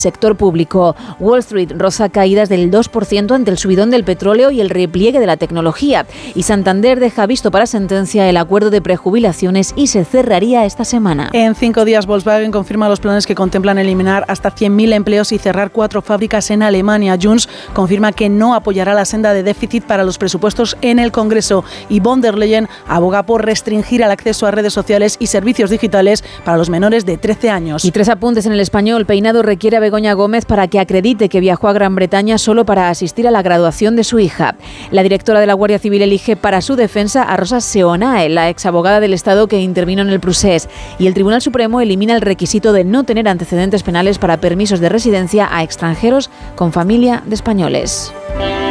sector público. Wall Street roza caídas del 2% ante el subidón del petróleo y el repliegue de la tecnología. Y Santander deja visto para sentencia el acuerdo de prejubilaciones y se cerraría esta semana. En 5 días Volkswagen confirma los planes que contemplan eliminar hasta 100.000 empleos y cerrar 4 fábricas en Alemania. Junts confirma que no apoyará la senda de déficit para los presupuestos en el Congreso. Y von der Leyen aboga por restringir el acceso a redes sociales y servicios digitales para los menores de 13 años. Y 3 apuntes en el Español. Peinado requiere a Begoña Gómez para que acredite que viajó a Gran Bretaña solo para asistir a la graduación de su hija. La directora de la Guardia Civil elige para su defensa a Rosa Seonae, la exabogada del Estado que intervino en el procés. Y el Tribunal Supremo elimina el requisito de no tener antecedentes penales para permisos de residencia a extranjeros con familia de españoles.